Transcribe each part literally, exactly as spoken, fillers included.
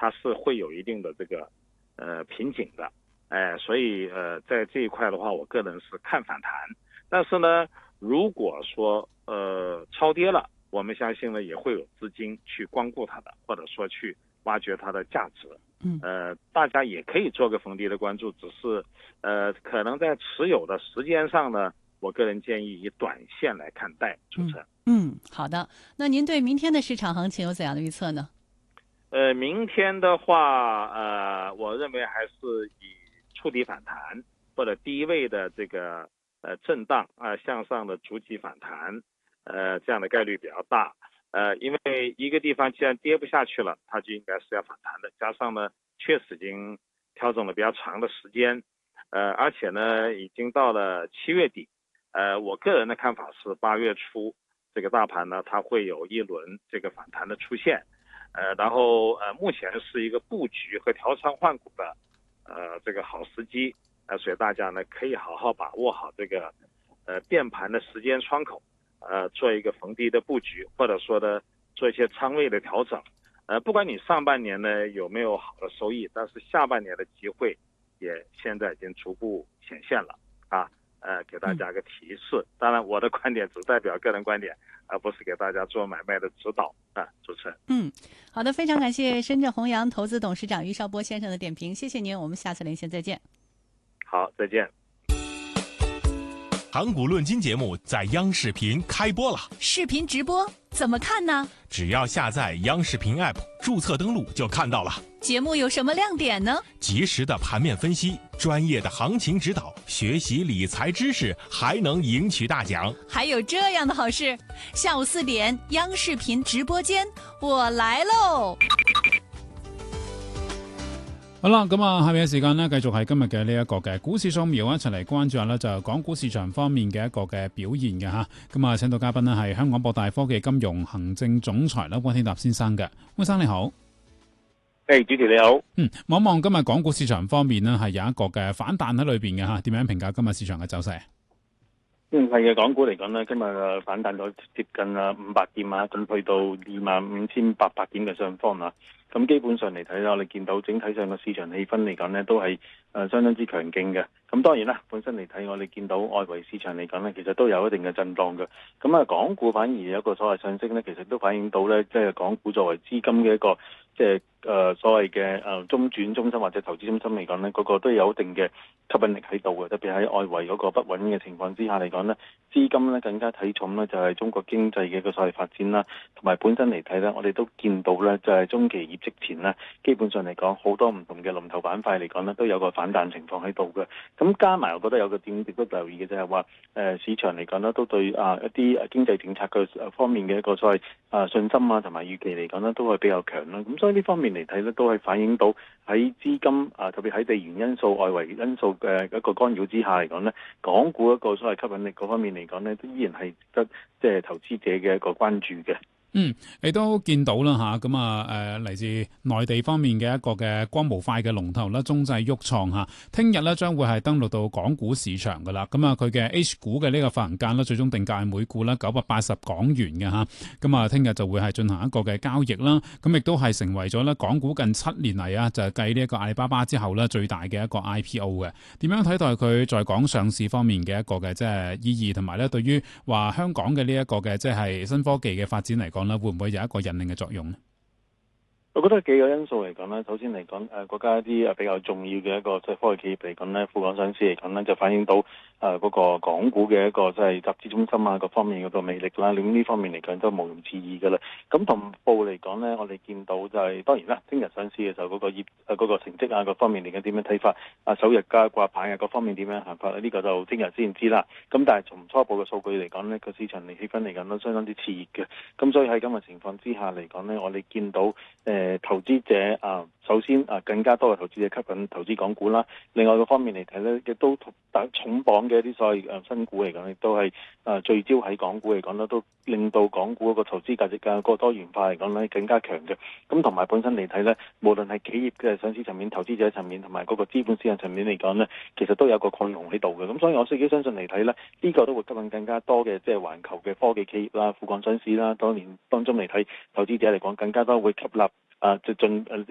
它是会有一定的这个呃瓶颈的，哎，所以呃在这一块的话，我个人是看反弹，但是呢，如果说呃超跌了，我们相信呢也会有资金去光顾它的，或者说去挖掘它的价值。 嗯， 呃，大家也可以做个逢低的关注，只是呃可能在持有的时间上呢，我个人建议以短线来看待。主持人。 嗯，嗯，好的。那您对明天的市场行情有怎样的预测呢？ 呃，明天的话，呃，我认为还是以触底反弹或者低位的这个呃震荡啊、呃、向上的主体反弹，呃这样的概率比较大。呃，因为一个地方既然跌不下去了，它就应该是要反弹的。加上呢，确实已经调整了比较长的时间，呃，而且呢，已经到了七月底。呃，我个人的看法是八月初这个大盘呢，它会有一轮这个反弹的出现。呃，然后呃，目前是一个布局和调仓换股的呃这个好时机，呃，所以大家呢可以好好把握好这个呃变盘的时间窗口，呃，做一个逢低的布局，或者说呢做一些仓位的调整。呃，不管你上半年呢有没有好的收益，但是下半年的机会也现在已经逐步显现了啊。呃，给大家个提示。嗯、当然，我的观点只代表个人观点，而不是给大家做买卖的指导啊。主持人， 嗯，好的，非常感谢深圳弘扬投资董事长于绍波先生的点评，谢谢您，我们下次连线再见。 好，再见。 谈股论金节目在央视频开播了， 视频直播怎么看呢？ 只要下载央视频 App， 注册登录就看到了。 节目有什么亮点呢？ 及时的盘面分析，专业的行情指导，学习理财知识，还能赢取大奖。 还有这样的好事，下午四点，央视频直播间，我來嘍！ 好啦，咁啊，下面嘅時間呢，繼續係今日嘅呢一個嘅股市掃描一齊嚟關注下呢，就係港股市場方面嘅一個嘅表現嘅嚇。咁啊，請到嘉賓呢係香港博大科技金融行政總裁啦，溫天納先生嘅。溫生你好。 誒，主持你好。 嗯，望一望今日港股市場方面呢，係有一個嘅反彈喺裏邊嘅嚇。點樣評價今日市場嘅走勢？ 嗯，係嘅，港股嚟講呢，今日誒反彈咗接近啊五百點啊，咁去到二萬五千八百點嘅上方啊。咁基本上嚟睇啦，我哋見到整體上嘅市場氣氛嚟講呢，都係誒相當之強勁嘅。咁當然啦，本身嚟睇，我哋見到外圍市場嚟講呢，其實都有一定嘅震盪嘅。咁啊，港股反而有一個所謂上升呢，其實都反映到呢，即係港股作為資金嘅一個即係誒所謂嘅誒中轉中心或者投資中心嚟講呢，嗰個都有一定嘅吸引力喺度嘅。特別喺外圍嗰個不穩嘅情況之下嚟講呢，資金呢更加睇重呢就係中國經濟嘅一個所謂發展啦，同埋本身嚟睇呢，我哋都見到呢就係中期業績前呢，基本上嚟講好多唔同嘅龍頭板塊嚟講呢，都有個反彈情況喺度嘅。咁加埋我覺得有個點值得留意嘅就係話誒市場嚟講呢，都對啊一啲經濟政策嘅方面嘅一個所謂啊信心啊同埋預期嚟講呢，都係比較強啦。咁所以呢方面嚟睇呢，都係反映到喺資金啊特別喺地緣因素、外圍因素嘅一個干擾之下嚟講呢，港股一個所謂吸引力嗰方面嚟講呢，都依然係得即係投資者嘅一個關注嘅。 嗯，你都見到啦嚇，咁啊誒嚟自內地方面嘅一個嘅光模塊嘅龍頭啦，中製鬱創嚇，聽日咧將會係登陸到港股市場噶啦。咁啊，佢嘅 H 股嘅呢個發行價咧，最終定價係每股咧九百八十港元嘅嚇。咁啊，聽日就會係進行一個嘅交易啦。咁亦都係成為咗咧港股近七年嚟啊，就係繼呢一個阿里巴巴之後咧最大嘅一個 I P O 嘅。點樣睇待佢在港上市方面嘅一個嘅即係意義，同埋咧對於話香港嘅呢一個嘅即係新科技嘅發展嚟講，會唔會有一個引領嘅作用呢？ 我覺得幾個因素嚟講咧，首先嚟講，誒國家一啲誒比較重要嘅一個即係科技企業嚟講咧，赴港上市嚟講咧，就反映到誒嗰個港股嘅一個即係集資中心啊各方面嗰個魅力啦。咁呢方面嚟講都毋庸置疑㗎啦。咁同步嚟講咧，我哋見到就係、是、當然啦，聽日上市嘅時候嗰個業誒嗰個成績啊各方面嚟講點樣睇法啊，首日加掛牌啊各方面點樣行法咧？呢、這個就聽日先知啦。咁但係從初步嘅數據嚟講咧，個市場嚟氣氛嚟講都相當之熾熱嘅。咁所以喺咁嘅情況之下嚟講咧，我哋見到誒。呃誒投資者啊，首先啊更加多嘅投資者吸引投資港股啦。另外個方面嚟睇咧，亦都打重磅嘅一啲所謂誒新股嚟講，亦都係誒聚焦喺港股嚟講咧，都令到港股嗰個投資價值嘅個多元化嚟講咧更加強嘅。咁同埋本身嚟睇咧，無論係企業嘅上市層面、投資者層面同埋嗰個資本市場層面嚟講咧，其實都有個擴容喺度嘅。咁所以我自己相信嚟睇咧，呢個都會吸引更加多嘅即係環球嘅科技企業啦、赴港上市啦。當年當中嚟睇，投資者嚟講更加多會吸納。啊，就進誒進入呢個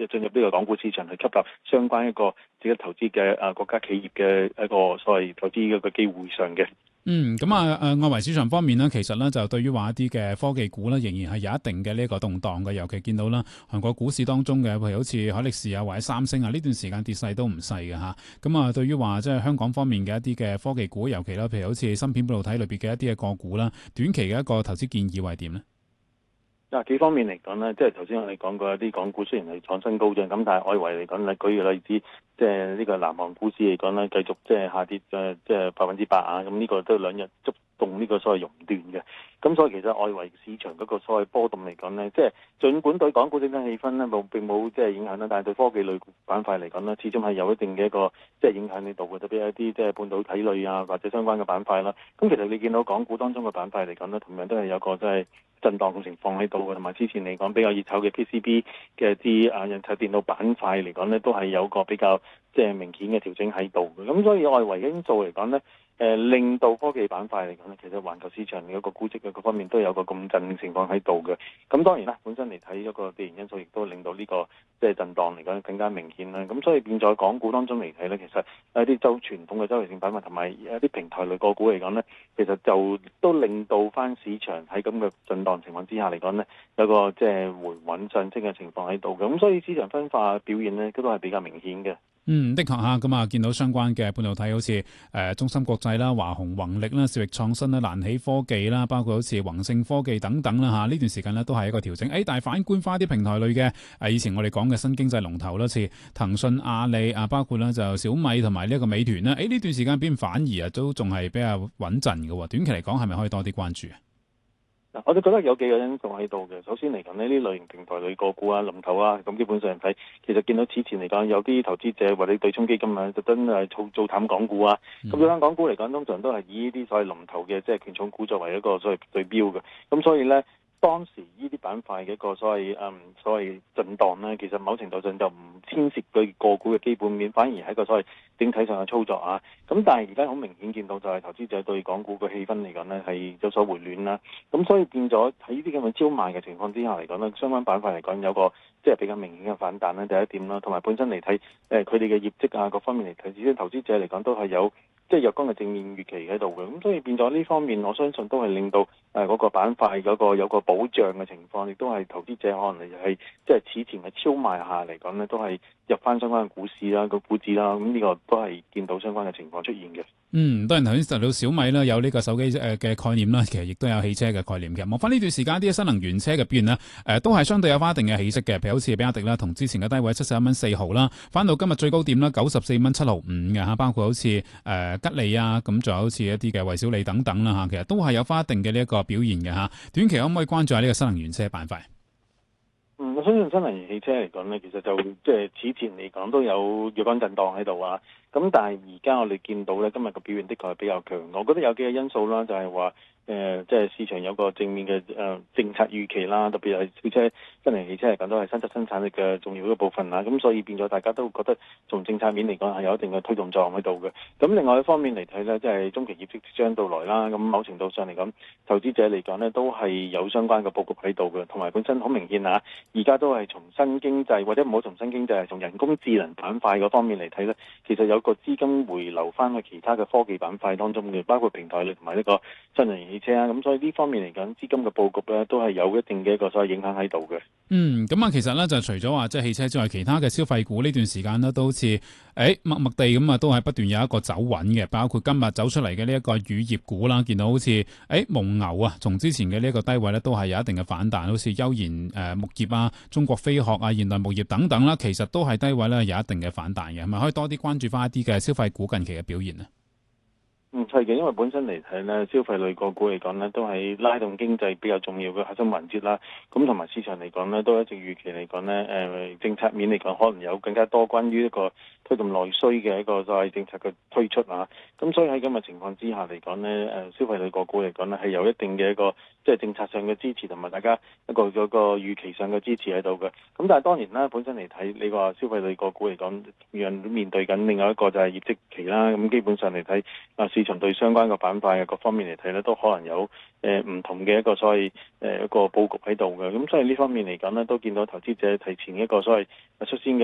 個港股市場去吸納相關一個自己投資嘅啊國家企業嘅一個所謂投資嘅一個機會上嘅。 嗯，咁啊，誒外圍市場方面呢，其實呢就對於話一啲嘅科技股呢，仍然係有一定嘅呢個動盪嘅，尤其見到啦，韓國股市當中嘅，譬如好似海力士啊或者三星啊，呢段時間跌勢都唔細嘅嚇。咁啊，對於話即係香港方面嘅一啲嘅科技股，尤其啦，譬如好似芯片半導體裏邊嘅一啲嘅個股啦，短期嘅一個投資建議係點呢？ 嗱，幾方面嚟講呢，即係頭先我哋講過一啲港股雖然係創新高漲，咁但係外圍嚟講咧，舉個例子，即係呢個南韓股市嚟講咧，繼續即係下跌嘅，即係百分之八啊，咁呢個都兩日觸動呢個所謂熔斷嘅。咁所以其實外圍市場嗰個所謂波動嚟講呢，即係儘管對港股整體氣氛呢冇並冇即係影響啦，但係對科技類板塊嚟講呢，始終係有一定嘅一個即係影響喺度嘅，特別係一啲即係半導體類啊或者相關嘅板塊啦。咁其實你見到港股當中嘅板塊嚟講呢，同樣都係有個即係震盪嘅情況喺度嘅，同埋之前嚟講比較熱炒嘅 P C B 嘅啲啊印刷電腦板塊嚟講呢，都係有個比較即係明顯嘅調整喺度嘅。咁所以外圍嘅因素嚟講呢，誒令到科技板塊嚟講呢，其實環球市場嘅一個估值嘅各方面都有個咁震嘅情況喺度嘅。咁當然啦，本身嚟睇一個地緣因素，亦都令到呢個即係震盪嚟講更加明顯啦。咁所以變咗港股當中嚟睇呢，其實一啲周傳統嘅周期性板塊同埋一啲平台類個股嚟講呢，其實就都令到翻市場喺咁嘅震盪情況之下嚟講呢，有個即係回穩上升嘅情況喺度嘅。咁所以市場分化表現呢，都係比較明顯嘅。 嗯，的確嚇，咁啊見到相關嘅半導體，好似誒中芯國際啦、華虹宏力啦、兆易創新啦、瀾起科技啦，包括好似宏盛科技等等啦嚇，呢段時間呢都係一個調整。誒，但係反觀翻啲平台類嘅誒，以前我哋講嘅新經濟龍頭啦，似騰訊、阿里啊，包括咧就小米同埋呢一個美團啦，誒呢段時間變反而啊都仲係比較穩陣嘅喎。短期嚟講係咪可以多啲關注啊？ 我哋覺得有幾個因素喺度嘅。首先嚟講呢，呢類型平台類個股啊、龍頭啊，咁基本上睇，其實見到此前嚟講，有啲投資者或者對沖基金啊，特登係做做淡港股啊。咁做淡港股嚟講，通常都係以呢啲所謂龍頭嘅即係權重股作為一個所謂對標嘅。咁所以呢，當時呢啲板塊嘅一個所謂嗯所謂震盪呢，其實某程度上就唔牽涉佢個股嘅基本面，反而係一個所謂整體上嘅操作啊。咁但係而家好明顯見到就係投資者對港股嘅氣氛嚟講呢係有所回暖啦。咁所以變咗喺呢啲咁嘅招賣嘅情況之下嚟講呢，相關板塊嚟講有個即係比較明顯嘅反彈呢，第一點啦。同埋本身嚟睇誒佢哋嘅業績啊各方面嚟睇，至於投資者嚟講都係有即係若干嘅正面預期喺度嘅。咁所以變咗呢方面，我相信都係令到誒嗰、呃那個板塊嗰個有個保障嘅情況，亦都係投資者可能係即係此前嘅超賣下嚟講呢，都係入翻相關嘅股市啦、個股指啦。咁呢個都係見到相關嘅情況出現嘅。 嗯，當然頭先提到小米啦，有呢個手機誒嘅概念啦，其實亦都有汽車嘅概念嘅。望翻呢段時間啲新能源車嘅表現呢，誒、呃、都係相對有翻一定嘅起色嘅。譬如好似比亞迪啦，同之前嘅低位七十一蚊四毫啦，翻到今日最高點啦九十四蚊七毫五嘅嚇。包括好似誒、呃、吉利啊，咁仲有好似一啲嘅蔚小理等等啦嚇，其實都係有翻一定嘅呢一個表現嘅嚇。短期可唔可以關注下呢個新能源車板塊？ 嗯，我相信新能源汽車嚟講呢，其實就即係此前嚟講都有若干震盪喺度啊。咁但係而家我哋見到呢，今日個表現的確係比較強。我覺得有幾個因素啦，就係話誒，即係市場有個正面嘅誒、呃、政策預期啦，特別係汽車新能源汽車嚟講都係新質生產力嘅重要一個部分啦。咁所以變咗大家都覺得從政策面嚟講係有一定嘅推動作用喺度嘅。咁另外一方面嚟睇呢，即係中期業績即將到來啦。咁某程度上嚟講，投資者嚟講呢都係有相關嘅佈局喺度嘅，同埋本身好明顯啊，而家都係從新經濟或者唔好從新經濟，係從人工智能板塊嗰方面嚟睇呢，其實有個資金回流翻去其他嘅科技板塊當中嘅，包括平台類同埋呢個新能源汽車啊。咁所以呢方面嚟講，資金嘅佈局呢都係有一定嘅一個所謂影響喺度嘅。 嗯，咁啊，其實咧就除咗話即係汽車之外，其他嘅消費股呢段時間呢都好似誒默默地咁啊，都係不斷有一個走穩嘅。包括今日走出嚟嘅呢一個乳業股啦，見到好似誒蒙牛啊，從之前嘅呢一個低位呢都係有一定嘅反彈，好似悠然誒牧業啊、中國飛鶴啊、現代牧業等等啦，其實都係低位呢有一定嘅反彈嘅，係咪可以多啲關注翻一啲嘅消費股近期嘅表現呢？ 嗯，係嘅，因為本身嚟睇咧，消費類個股嚟講咧，都係拉動經濟比較重要嘅核心環節啦。咁同埋市場嚟講咧，都一直預期嚟講咧，誒、呃、政策面嚟講，可能有更加多關於一個推動內需嘅一個所謂政策嘅推出啊。咁所以喺咁嘅情況之下嚟講咧，誒消費類個股嚟講咧，係有一定嘅一個即係政策上嘅支持，同埋大家一個嗰個預期上嘅支持喺度嘅。咁但係當然啦，本身嚟睇，你話消費類個股嚟講，樣面對緊另外一個就係業績期啦。咁基本上嚟睇，啊市場對相關嘅板塊嘅各方面嚟睇咧，都可能有誒唔、呃、同嘅一個所謂誒、呃、一個佈局喺度嘅。咁所以呢方面嚟講咧，都見到投資者提前一個所謂率先嘅